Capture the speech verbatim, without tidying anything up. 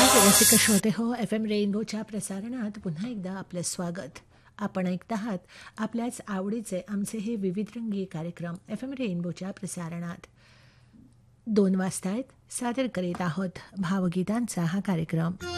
रसिक श्रोते हो, एफ एम रेनबोच्या प्रसारणात पुन्हा एकदा आपलं स्वागत. आपण ऐकत आहात आपल्याच आवडीचे आमचे हे विविधरंगी कार्यक्रम एफ एम रेनबोच्या प्रसारणात. दोन वाजता आहेत सादर करीत आहोत भावगीतांचा हा कार्यक्रम.